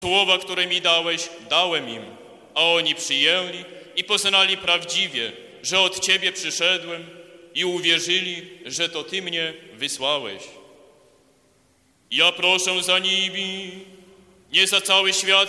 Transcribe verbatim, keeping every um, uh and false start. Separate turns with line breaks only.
Słowa, które mi dałeś, dałem im, a oni przyjęli i poznali prawdziwie, że od Ciebie przyszedłem i uwierzyli, że to Ty mnie wysłałeś. Ja proszę za nimi, nie za cały świat